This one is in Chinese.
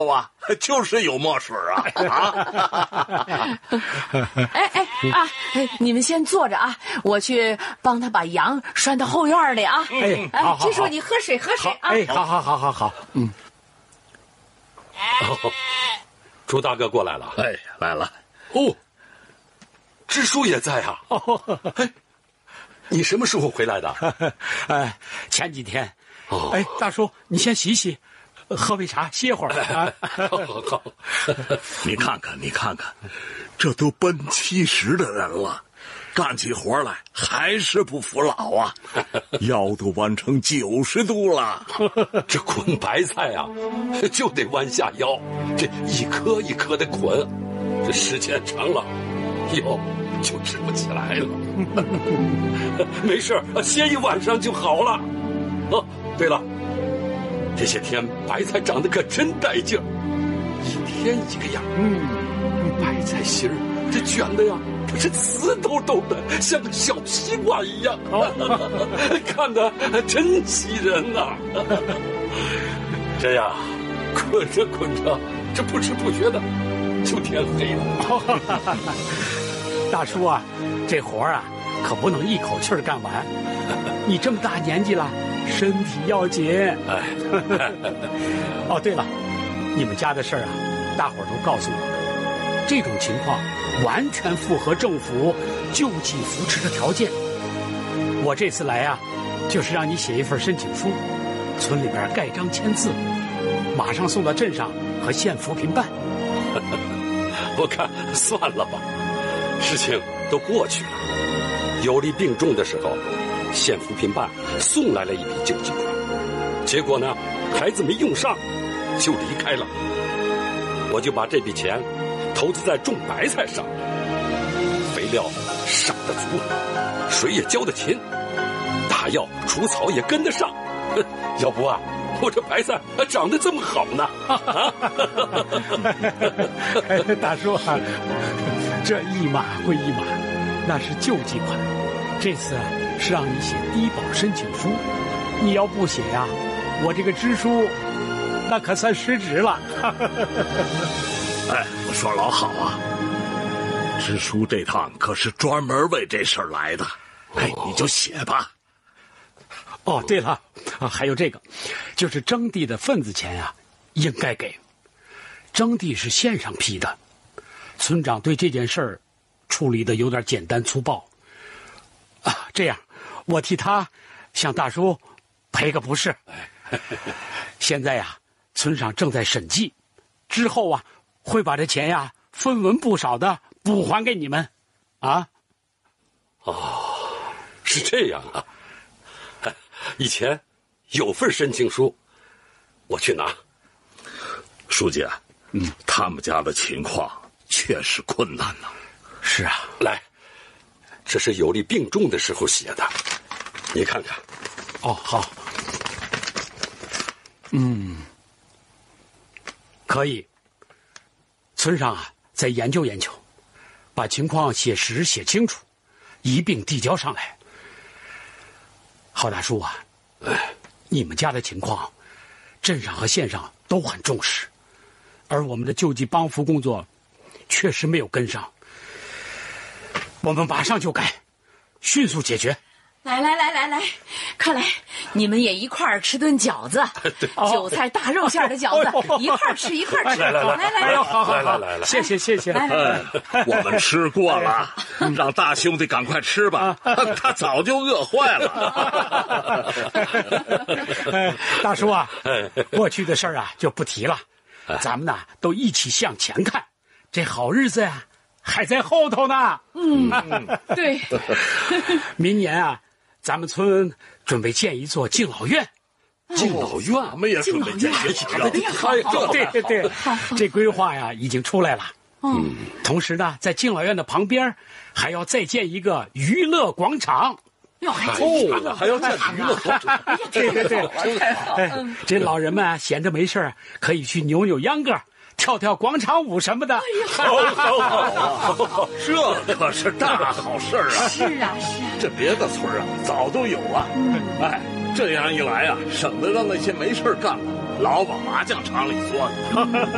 啊，就是有墨水啊！ 你们先坐着啊，我去帮他把羊拴到后院里啊。 好， 支书，你喝水啊。 好。 朱大哥过来了。 来了。 哦，支书也在啊。你什么时候回来的？ 前几天。大叔，你先洗洗，喝杯茶，歇会儿啊。 好。 你看看，这都奔70的人了，干起活来还是不服老啊！腰都弯成90度了。 这捆白菜啊，就得弯下腰，这一颗一颗的捆，这时间长了，腰就直不起来了。没事，歇一晚上就好了。对了，这些天白菜长得可真带劲儿，一天一个样。白菜心儿这卷的呀，可是瓷抖抖的，像个小西瓜一样，看得真吸人呐。这样捆着，这不知不觉的就天黑了。 大叔啊，这活啊可不能一口气儿干完。你这么大年纪了，身体要紧。对了，你们家的事儿啊，大伙儿都告诉我，这种情况完全符合政府救济扶持的条件。我这次来啊，就是让你写一份申请书，村里边盖章签字，马上送到镇上和县扶贫办。 我看算了吧，事情都过去了。有利病重的时候，县扶贫办送来了一笔救济款，结果呢，孩子没用上，就离开了。我就把这笔钱投资在种白菜上，肥料上得足，水也浇得勤，大药除草也跟得上。要不啊，我这白菜长得这么好呢？ 大叔啊，这一码归一码，那是救济款。这次是让你写低保申请书，你要不写呀，我这个支书那可算失职了。 我说老好啊，支书这趟可是专门为这事儿来的。你就写吧。 对了，还有这个，就是征地的份子钱啊，应该给。征地是县上批的，村长对这件事儿处理的有点简单粗暴。这样，我替他向大叔赔个不是。现在呀，村上正在审计，之后啊，会把这钱呀分文不少的补还给你们。 是这样啊。以前有份申请书，我去拿。 书记啊，他们家的情况确实困难呐。 是啊， 来，这是有利病重的时候写的，你看看。 好。可以。村上啊，再研究研究，把情况写实写清楚，一并递交上来。郝大叔啊，你们家的情况，镇上和县上都很重视，而我们的救济帮扶工作确实没有跟上。我们马上就改，迅速解决。 来，快来，你们也一块儿吃顿饺子，韭菜大肉馅的饺子，一块儿吃。 来， 好，谢谢。 我们吃过了，让大兄弟赶快吃吧，他早就饿坏了。 大叔啊，过去的事儿啊就不提了，咱们呢都一起向前看，这好日子呀还在后头呢。 对。 明年啊，咱们村准备建一座敬老院。 敬老院， 我们也准备建一座。 对，这规划呀已经出来了。同时呢，在敬老院的旁边还要再建一个娱乐广场。 还要建娱乐广场。 对， 太好。 这老人们啊闲着没事可以去扭秧歌，跳广场舞什么的。 好，这可是大好事啊！ 是啊， 这别的村啊早都有了。这样一来啊，省得让那些没事干的老往麻将场里钻。